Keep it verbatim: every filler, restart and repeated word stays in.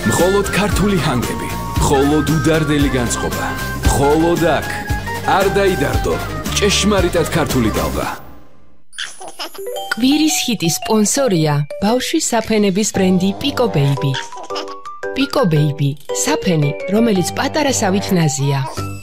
მხოლოდ ქართული ჰანგები, მხოლოდ უდარდელი განწყობა. მხოლოდ აქ არ დაიდარდო ჭეშმარიტად ქართული ტალღა. კვირის ჰიტის სპონსორია ბავშვის საფენების ბრენდი Pico Baby. Pico Baby, საფენი, რომელიც პატარა სავით ნაზია.